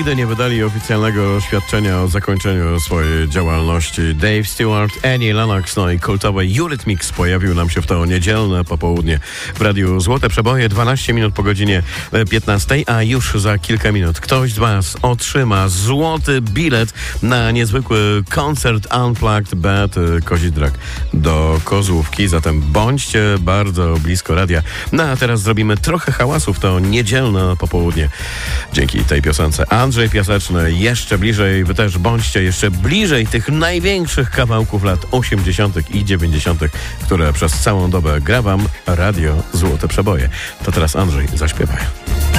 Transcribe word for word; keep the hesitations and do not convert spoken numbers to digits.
nigdy nie wydali oficjalnego oświadczenia o zakończeniu swojej działalności. Dave Stewart, Annie Lennox, no i kultowy Eurythmics pojawił nam się w to niedzielne popołudnie w Radiu Złote Przeboje. dwanaście minut po godzinie piętnastej, a już za kilka minut ktoś z Was otrzyma złoty bilet na niezwykły koncert Unplugged Bad Kozidrak do Kozłówki. Zatem bądźcie bardzo blisko radia. No a teraz zrobimy trochę hałasu w to niedzielne popołudnie. Dzięki tej piosence Andrzej Piaseczny jeszcze bliżej, wy też bądźcie jeszcze bliżej tych największych kawałków lat osiemdziesiątych i dziewięćdziesiątych, które przez całą dobę gra wam Radio Złote Przeboje. To teraz Andrzej, zaśpiewaj.